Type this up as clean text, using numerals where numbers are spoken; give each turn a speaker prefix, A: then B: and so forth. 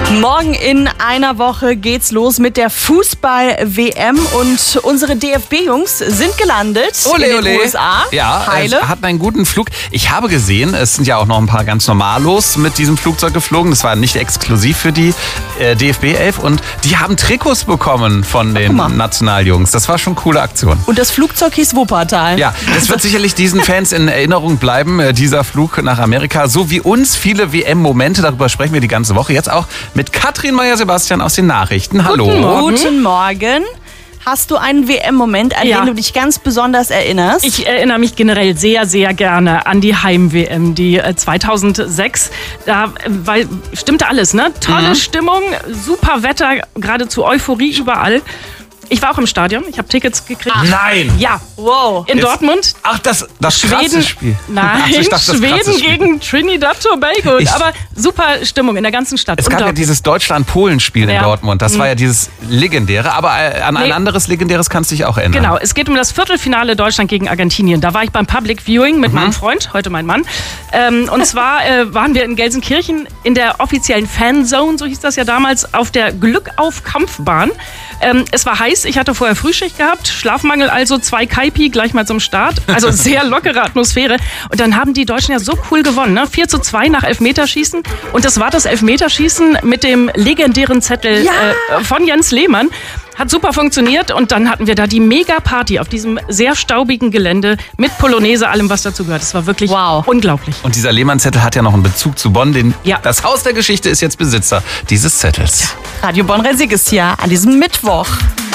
A: Morgen in einer Woche geht's los mit der Fußball-WM und unsere DFB-Jungs sind gelandet in den USA.
B: Ja,
A: Heile.
B: hatten einen guten Flug. Ich habe gesehen, es sind ja auch noch ein paar ganz Normalos mit diesem Flugzeug geflogen. Das war nicht exklusiv für die DFB 11 und die haben Trikots bekommen von den Nationaljungs. Das war schon eine coole Aktion.
A: Und das Flugzeug hieß Wuppertal.
B: Ja, das wird sicherlich diesen Fans in Erinnerung bleiben, dieser Flug nach Amerika. So wie uns viele WM-Momente, darüber sprechen wir die ganze Woche. Jetzt auch mit Katrin Meyer-Sebastian aus den Nachrichten. Hallo.
A: Guten Morgen. Hast du einen WM-Moment, an den du dich ganz besonders erinnerst?
C: Ich erinnere mich generell sehr, sehr gerne an die Heim-WM, die 2006. Da stimmte alles, ne? Tolle Stimmung, super Wetter, geradezu Euphorie überall. Ich war auch im Stadion, ich habe Tickets gekriegt.
B: Nein!
C: Ja,
A: Wow.
C: in Dortmund.
B: Ach, das
C: Schweden,
B: krasse Spiel.
C: Nein,
B: Ich dachte, das
C: Schweden
B: krasse Spiel.
C: gegen Trinidad Tobago. Aber super Stimmung in der ganzen Stadt.
B: Es gab ja dieses Deutschland-Polen-Spiel in Dortmund. Das war ja dieses legendäre. Aber an ein anderes legendäres kannst du dich auch erinnern.
C: Genau, es geht um das Viertelfinale Deutschland gegen Argentinien. Da war ich beim Public Viewing mit meinem Freund, heute mein Mann. Und zwar waren wir in Gelsenkirchen in der offiziellen Fanzone, so hieß das ja damals, auf der Glückauf-Kampfbahn. Es war heiß, ich hatte vorher Frühschicht gehabt, Schlafmangel, also 2 Kaipi gleich mal zum Start. Also sehr lockere Atmosphäre. Und dann haben die Deutschen ja so cool gewonnen, ne? 4:2 nach Elfmeterschießen. Und das war das Elfmeterschießen mit dem legendären Zettel von Jens Lehmann. Hat super funktioniert und dann hatten wir da die Mega-Party auf diesem sehr staubigen Gelände mit Polonaise, allem was dazu gehört. Das war wirklich unglaublich.
B: Und dieser Lehmann-Zettel hat ja noch einen Bezug zu Bonn. Das Haus der Geschichte ist jetzt Besitzer dieses Zettels.
A: Radio Bonn-Rhein-Sieg ist hier an diesem Mittwoch.